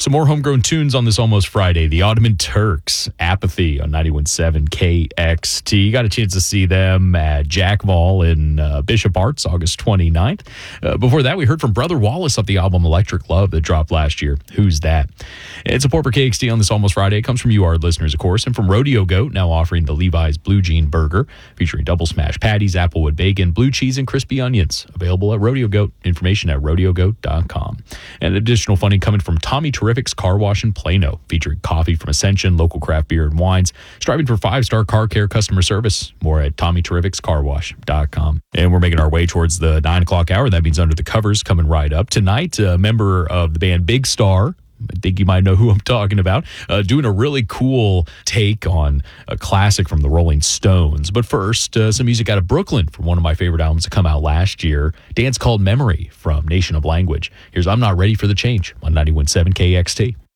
Some more homegrown tunes on this almost Friday. The Ottoman Turks, Apathy on 91.7 KXT. Got a chance to see them at Jack Vol in Bishop Arts, August 29th. Before that, we heard from Brother Wallace off the album Electric Love that dropped last year. Who's That? It's support for KXT on this almost Friday. It comes from you, our listeners, of course, and from Rodeo Goat, now offering the Levi's Blue Jean Burger, featuring double smash patties, applewood bacon, blue cheese, and crispy onions. Available at Rodeo Goat. Information at rodeogoat.com. And additional funding coming from Tommy Terrific's Car Wash in Plano, featuring coffee from Ascension, local craft beer and wines, striving for 5-star car care customer service. More at TommyTerrificsCarWash.com. And we're making our way towards the 9 o'clock hour. That means Under the Covers coming right up. Tonight, a member of the band Big Star, I think you might know who I'm talking about, doing a really cool take on a classic from the Rolling Stones. But first, some music out of Brooklyn from one of my favorite albums to come out last year, Dance Called Memory from Nation of Language. Here's I'm Not Ready for the Change on 91.7 KXT.